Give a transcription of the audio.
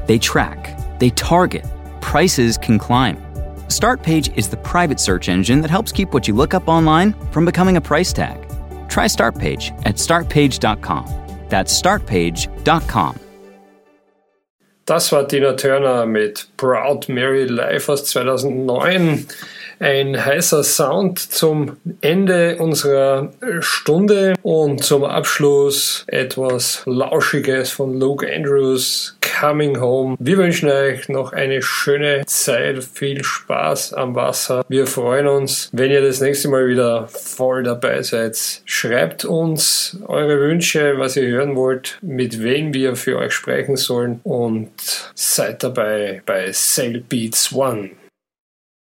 They track, they target, prices can climb. Startpage is the private search engine that helps keep what you look up online from becoming a price tag. Try Startpage at startpage.com. That's startpage.com. Das war Tina Turner mit Proud Mary live aus 2009. Ein heißer Sound zum Ende unserer Stunde und zum Abschluss etwas Lauschiges von Luke Andrews, Coming Home. Wir wünschen euch noch eine schöne Zeit, viel Spaß am Wasser. Wir freuen uns, wenn ihr das nächste Mal wieder voll dabei seid. Schreibt uns eure Wünsche, was ihr hören wollt, mit wem wir für euch sprechen sollen und seid dabei bei Sail Beats One.